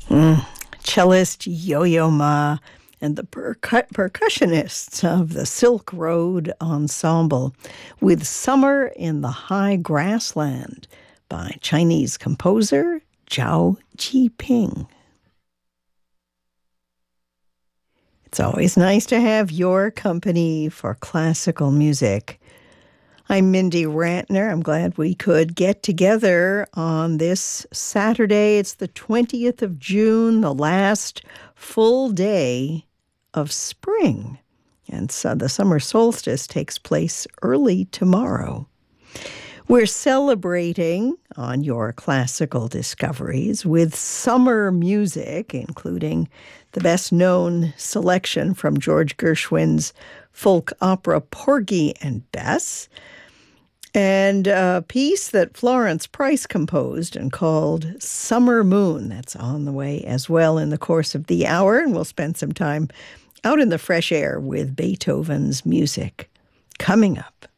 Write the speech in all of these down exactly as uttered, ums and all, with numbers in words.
Mm. Cellist Yo-Yo Ma and the percu- percussionists of the Silk Road Ensemble with Summer in the High Grassland by Chinese composer Zhao Qiping. It's always nice to have your company for classical music. I'm Mindy Rantner. I'm glad we could get together on this Saturday. It's the twentieth of June, the last full day of spring. And so the summer solstice takes place early tomorrow. We're celebrating on your classical discoveries with summer music, including the best-known selection from George Gershwin's folk opera Porgy and Bess, and a piece that Florence Price composed and called Summer Moon. That's on the way as well in the course of the hour, and we'll spend some time out in the fresh air with Beethoven's music coming up.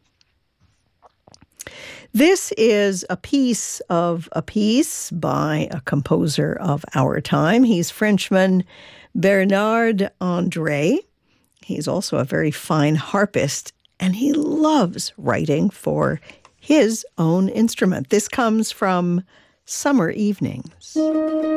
This is a piece of a piece by a composer of our time. He's Frenchman Bernard André. He's also a very fine harpist, and he loves writing for his own instrument. This comes from Summer Evenings.